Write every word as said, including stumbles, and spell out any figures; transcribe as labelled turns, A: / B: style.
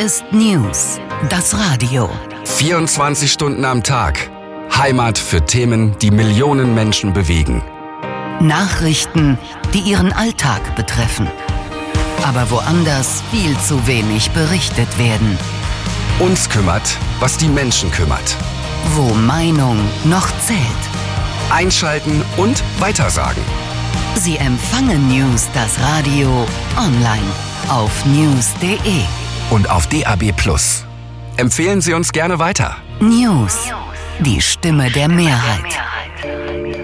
A: ist News, das Radio.
B: vierundzwanzig Stunden am Tag. Heimat für Themen, die Millionen Menschen bewegen.
A: Nachrichten, die ihren Alltag betreffen. Aber woanders viel zu wenig berichtet werden.
B: Uns kümmert, was die Menschen kümmert.
A: Wo Meinung noch zählt.
B: Einschalten und weitersagen.
A: Sie empfangen News, das Radio, online auf news punkt de.
B: Und auf D A B plus. Empfehlen Sie uns gerne weiter.
A: News, die Stimme der Mehrheit.